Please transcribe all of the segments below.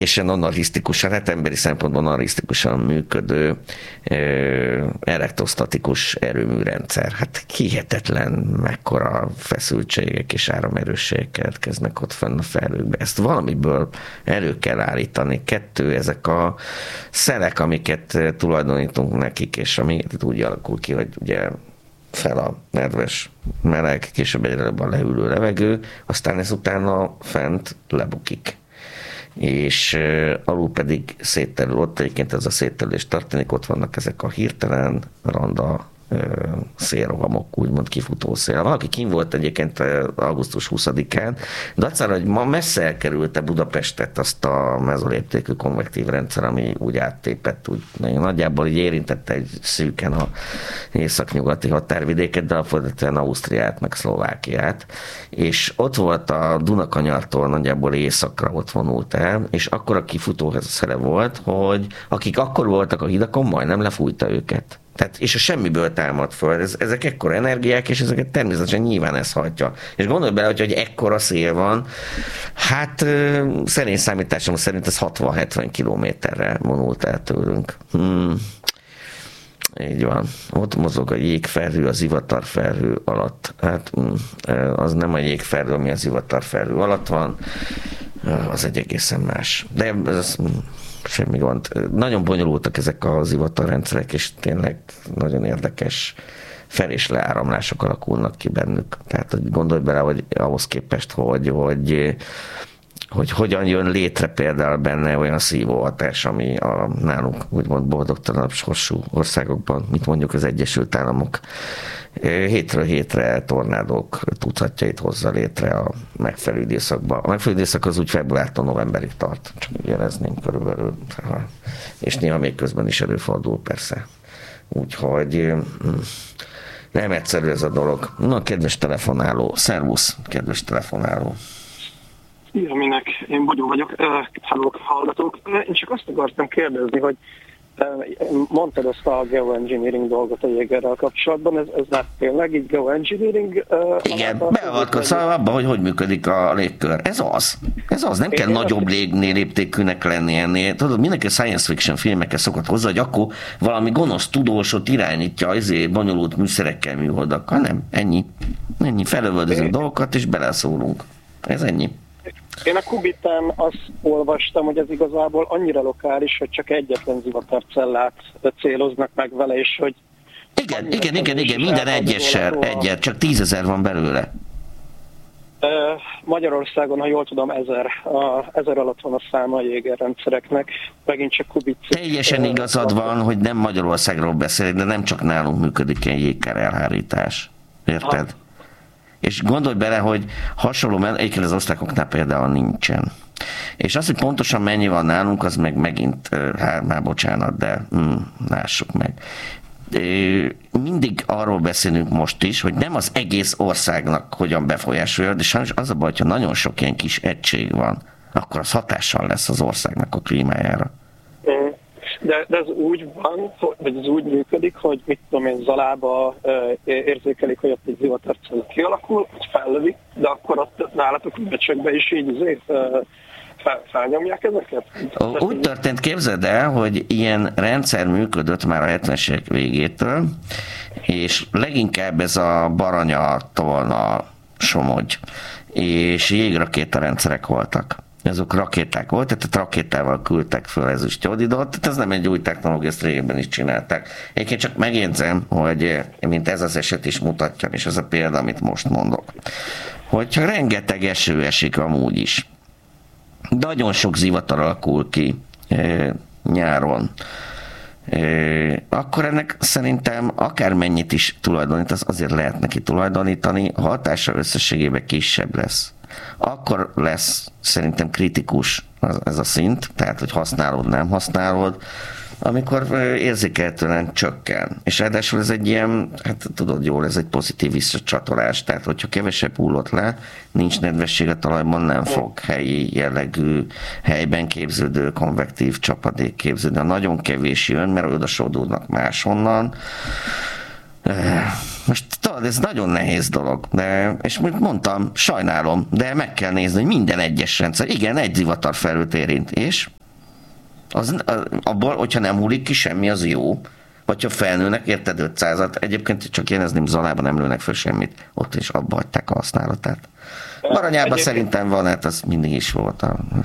és analisztikusan, hát emberi szempontból analisztikusan működő elektrostatikus erőműrendszer. Hát hihetetlen, mekkora feszültségek és áramerősségek keletkeznek ott fenn a felhőkbe. Ezt valamiből elő kell állítani. 2, ezek a szelek, amiket tulajdonítunk nekik, és ami úgy alakul ki, hogy ugye fel a nedves, meleg, később egyre jobban leülő levegő, aztán ez utána fent lebukik. És alul pedig szétterül, ott egyébként ez a szétterülés történik, ott vannak ezek a hirtelen randa szélrohamok, úgymond kifutó szél. Valaki kim volt egyébként augusztus 20-án, de egyszerűen, hogy ma messze elkerülte Budapestet azt a mezoléptékű konvektív rendszer, ami úgy áttépett, úgy nagyjából így érintette egy szűken a északnyugati határvidéket, de alapvetően Ausztriát, meg Szlovákiát, és ott volt a Dunakanyartól nagyjából északra ott vonult el, és akkor a kifutó szele volt, hogy akik akkor voltak a hidakon, majdnem lefújta őket. Tehát, és a semmiből támad föl. Ezek ekkora energiák, és ezeket természetesen nyilván ez hajtja. És gondolj bele, hogy ekkora szél van, hát szerény számításom szerint ez 60-70 kilométerre vonult el tőlünk. Így van. Ott mozog a jégfelhő, az zivatarfelhő alatt. Hát az nem a jégfelhő, ami a zivatarfelhő alatt van, az egy egészen más. De ez semmi gond. Nagyon bonyolultak ezek a zivatarrendszerek, és tényleg nagyon érdekes fel- és leáramlások alakulnak ki bennük. Tehát hogy gondolj bele, hogy ahhoz képest, hogy hogyan jön létre például benne olyan szívóhatás, ami a nálunk úgymond boldogtalanabb sorsú országokban, mint mondjuk az Egyesült Államok, hétről hétre tornádók tucatjait hozza létre a megfelelő időszakban. A megfelelő időszak az úgy februártól novemberig tart, csak jelezném körülbelül. És néha még közben is előfordul persze. Úgyhogy nem egyszerű ez a dolog. Na, kedves telefonáló, szervusz, kedves telefonáló. Szia, minek? Én Bogyó vagyok. Hallók, hallgatók. Én csak azt akartam kérdezni, hogy mondtad azt a geoengineering dolgot a Jaegerrel kapcsolatban, ez már tényleg így geoengineering? Igen, beavatkozz abban, hogy működik a légkör. Ez az. Nem kell nagyobb léptékűnek lenni ennél. Tudod, mindenki science fiction filmekkel szokott hozzá, hogy akkor valami gonosz tudósot irányítja azért bonyolult műszerekkel, műholdakkal. Nem, ennyi. Felövöldözünk dolgokat, és beleszólunk. Ez ennyi. Én a Kubitán azt olvastam, hogy ez igazából annyira lokális, hogy csak egyetlen zivatarcellát céloznak meg vele, és hogy... Igen, minden egyessel, csak 10 000 van belőle. Magyarországon, ha jól tudom, 1000 alatt van a száma a Jaeger rendszereknek, megint csak Kubit. Teljesen igazad van, hogy nem Magyarországról beszélek, de nem csak nálunk működik ilyen jégkár elhárítás. Érted? És gondolj bele, hogy hasonló, egyébként az osztrákoknál például nincsen. És az, hogy pontosan mennyi van nálunk, az meg megint, már bocsánat, de lássuk meg. Mindig arról beszélünk most is, hogy nem az egész országnak hogyan befolyásolja, de sajnos az a baj, hogyha nagyon sok ilyen kis egység van, akkor az hatással lesz az országnak a klímájára. De ez úgy van, vagy ez úgy működik, hogy mit tudom én, Zalába érzékelik, hogy ott egy zivatarcella kialakul, fellövik, de akkor ott nálatok a becsökbe is így felnyomják ezeket? Úgy történt, képzeld el, hogy ilyen rendszer működött már a 70-es évek végétől, és leginkább ez a Baranya, Tolna, Somogy és jégrakéta rendszerek voltak. Azok rakéták voltak, tehát rakétával küldtek föl ezüstjodidot, tehát ez nem egy új technológia, ezt régebben is csinálták. Egyébként csak megjegyzem, hogy mint ez az eset is mutatja, és ez a példa, amit most mondok, hogyha rengeteg eső esik amúgy is, nagyon sok zivatar alakul ki nyáron, akkor ennek szerintem akármennyit is tulajdonít, az azért lehet neki tulajdonítani, a hatása összességében kisebb lesz. Akkor lesz szerintem kritikus ez a szint, tehát hogy használod, nem használod, amikor érzékelhetően csökken. És ráadásul ez egy ilyen, hát tudod jól, ez egy pozitív visszacsatolás, tehát hogyha kevesebb hullott le, nincs nedvesség a talajban, nem fog helyi jellegű, helyben képződő, konvektív csapadék képződni. Ha nagyon kevés jön, mert oda sodulnak máshonnan. Most Tudod, ez nagyon nehéz dolog, és mint mondtam, sajnálom, de meg kell nézni, hogy minden egyes rendszer, igen, egy zivatarfelhőt érint, és abból, hogyha nem hullik ki semmi, az jó. Vagy ha felnőnek, érted 500-at, egyébként csak jelezném, Zalában nem lőnek föl semmit, ott is abba hagyták a használatát. Baranyában szerintem van, hát az mindig is volt.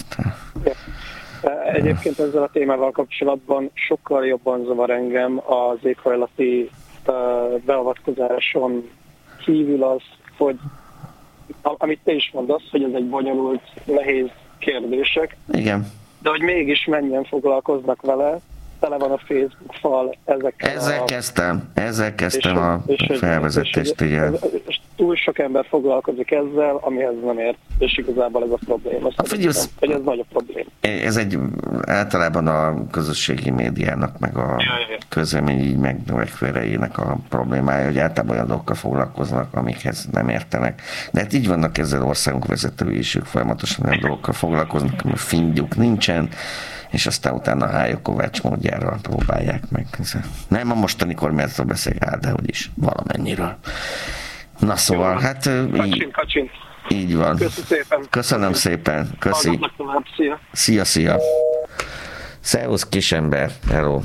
Egyébként ezzel a témával kapcsolatban sokkal jobban zavar engem az éghajlati beavatkozáson kívül az, hogy amit te is mondasz, hogy ez egy bonyolult, nehéz kérdések. Igen. De hogy mégis mennyien foglalkoznak vele, tele van a Facebook fal ezekkel. Ezzel kezdtem a felvezetést, igen. És túl sok ember foglalkozik ezzel, amihez nem ért, és igazából ez a probléma. Hogy ez nagyobb probléma. Ez egy általában a közösségi médiának, meg a közlemény megnövekvőreinek a problémája, hogy általában olyan dolgokkal foglalkoznak, amikhez nem értenek. De hát így vannak ezzel országunk vezetői is, ők folyamatosan olyan dolgokkal foglalkoznak, mert fingjuk nincsen, és aztán utána Hájó Kovács módjára próbálják meg. Nem a mostani kormányzatról beszélek, de hogy is valamennyiről. Na szóval, hát így van. Köszönöm szépen. Köszi. Szia. Szervusz kisember. Hello.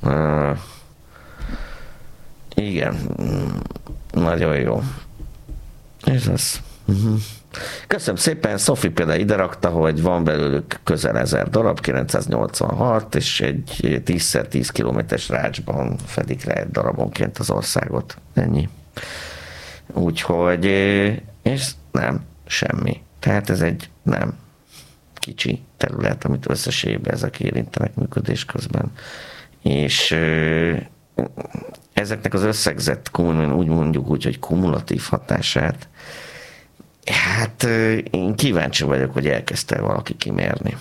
Igen. Nagyon jó. És az. Köszönöm szépen, Szofi például ide rakta, hogy van belőlük közel 1000 darab, 986, és egy 10x10 kilométeres rácsban fedik le egy darabonként az országot. Ennyi. Úgyhogy, és nem, semmi. Tehát ez egy nem kicsi terület, amit összességében ezek érintenek működés közben. És ezeknek az összegzett, úgy mondjuk úgy, hogy kumulatív hatását, hát én kíváncsi vagyok, hogy elkezdte valaki kimérni.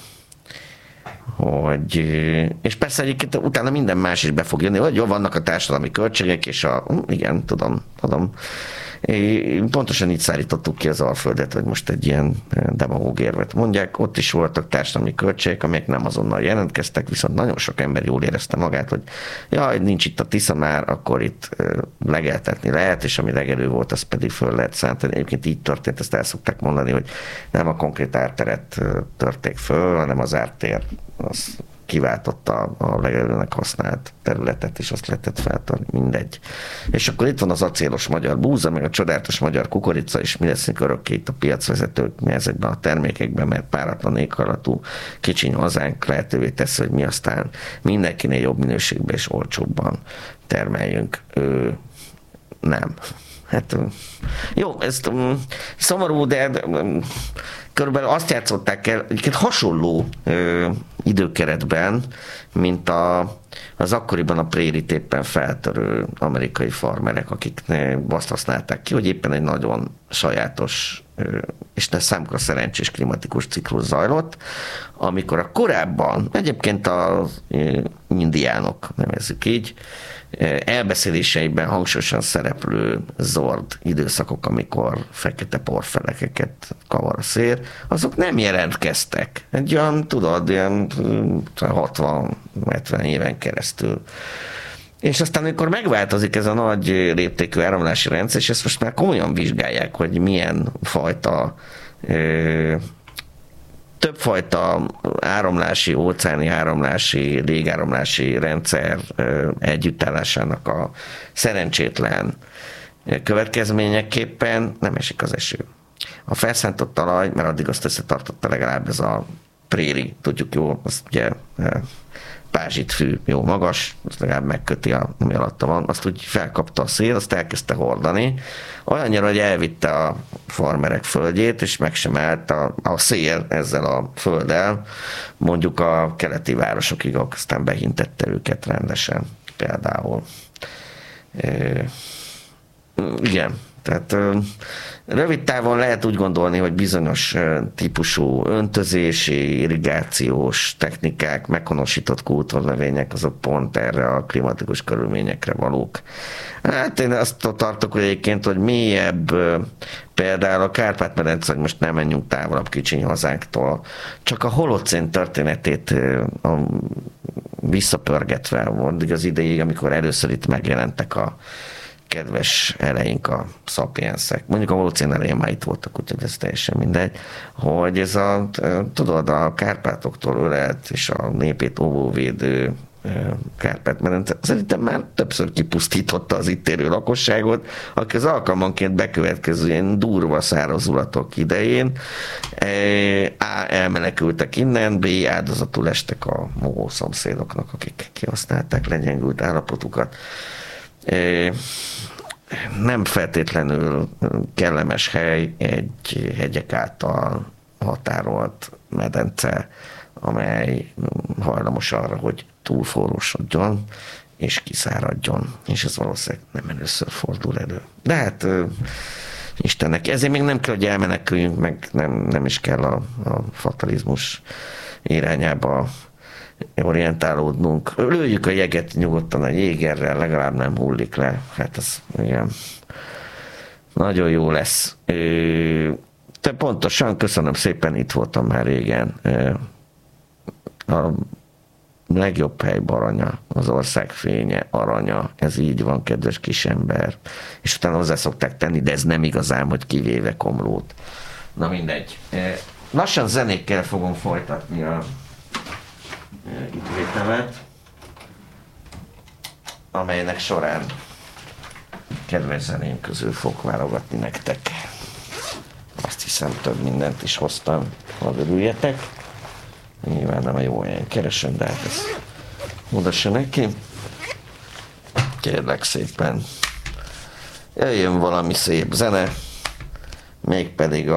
És persze egyébként utána minden más is be fog jönni, hogy jó, vannak a társadalmi költségek, és igen, tudom. Pontosan így szállítottuk ki az Alföldet, hogy most egy ilyen demagóg érvet mondják. Ott is voltak társadalmi költségek, amelyek nem azonnal jelentkeztek, viszont nagyon sok ember jól érezte magát, hogy jaj, nincs itt a Tisza már, akkor itt legeltetni lehet, és ami legelő volt, az pedig föl lehet szállítani. Egyébként így történt, ezt el szokták mondani, hogy nem a konkrét árteret törték föl, hanem az ártér az kiváltotta a legelőnek használt területet, és azt lehetett feltörni, mindegy. És akkor itt van az acélos magyar búza, meg a csodálatos magyar kukorica, és mi leszünk örökké itt a piacvezetők ezekben a termékekben, mert páratlan éghajlatú kicsiny hazánk lehetővé teszi, hogy mi aztán mindenkinél jobb minőségben és olcsóbban termeljünk. Nem. Hát jó, ez szomorú, de körülbelül azt játszották el, egyébként hasonló időkeretben, mint az akkoriban a prérit éppen feltörő amerikai farmerek, akik azt használták ki, hogy éppen egy nagyon sajátos és számukra szerencsés klimatikus ciklus zajlott, amikor a korábban, egyébként az indiánok, nevezzük így, elbeszéléseiben hangsúlyosan szereplő zord időszakok, amikor fekete porfelekeket kavar a szél, azok nem jelentkeztek. Egy olyan, tudod, ilyen 60-70 éven keresztül. És aztán, amikor megváltozik ez a nagy léptékű áramlási rendszer, és ezt most már komolyan vizsgálják, hogy milyen fajta többfajta áramlási, óceáni áramlási, légáramlási rendszer együttállásának a szerencsétlen következményeképpen nem esik az eső. A felszántott talaj, mert addig azt összetartotta legalább ez a préri, tudjuk jól, azt ugye pázsitfű jó magas, azt legalább megköti, ami alatta van, azt úgy felkapta a szél, azt elkezdte hordani, olyannyira, hogy elvitte a farmerek földjét, és meg sem állt a szél ezzel a földdel, mondjuk a keleti városokig, aztán behintette őket rendesen, például. Igen. Tehát rövid távon lehet úgy gondolni, hogy bizonyos típusú öntözési, irrigációs technikák, meghonosított kultúrnövények, azok pont erre a klimatikus körülményekre valók. Hát én azt tartok, hogy egyébként, hogy mélyebb, például a Kárpát-medence, hogy most nem menjünk távolabb kicsiny hazánktól, csak a holocén történetét visszapörgetve volt az ideig, amikor először itt megjelentek a kedves eleink a szapienszek, mondjuk a holocén elején már itt voltak, úgyhogy ez teljesen mindegy, hogy ez tudod, a Kárpátoktól ölelt és a népét óvóvédő Kárpát-medence szerintem már többször kipusztította az itt élő lakosságot, aki az alkalmanként bekövetkező ilyen durva szárazulatok idején A. elmenekültek innen, B. áldozatul estek a mogó szomszédoknak, akik kihasználták legyengült állapotukat. Nem feltétlenül kellemes hely egy hegyek által határolt medence, amely hajlamos arra, hogy túlforrósodjon és kiszáradjon, és ez valószínűleg nem először fordul elő. De hát Istennek, ezért még nem kell, hogy elmeneküljünk, meg nem is kell a fatalizmus irányába orientálódnunk. Lőjük a jeget nyugodtan a jégerrel, legalább nem hullik le. Hát ez igen, nagyon jó lesz. Te pontosan, köszönöm szépen, itt voltam már régen. A legjobb hely Baranya, az ország fénye, aranya, ez így van, kedves kisember. És utána hozzá szokták tenni, de ez nem igazán, hogy kivéve Komlót. Na mindegy. Lassan zenékkel fogom folytatni a itt vétemet, amelynek során kedves zeném közül fogok válogatni nektek. Azt hiszem, több mindent is hoztam, ha örüljetek. Nyilván nem a jó helyen keresem, de hát ezt mudassa neki. Kérlek szépen. Jöjjön valami szép zene, mégpedig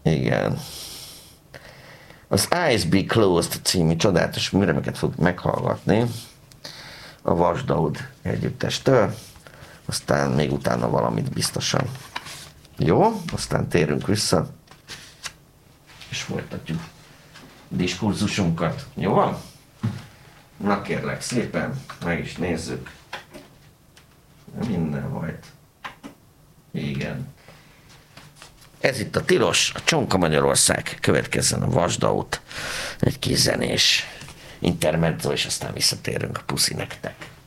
az Eyes Be Closed című csodálatos műremeket fog meghallgatni a Watchdown együttestől, aztán még utána valamit biztosan. Jó, aztán térünk vissza, és folytatjuk diskurzusunkat. Jó van? Na kérlek szépen, meg is nézzük. Minden volt. Igen. Ez itt a tilos, a Csonka Magyarország, következzen a Watchdown, egy kis zenés intermezzo, és aztán visszatérünk a puszi nektek.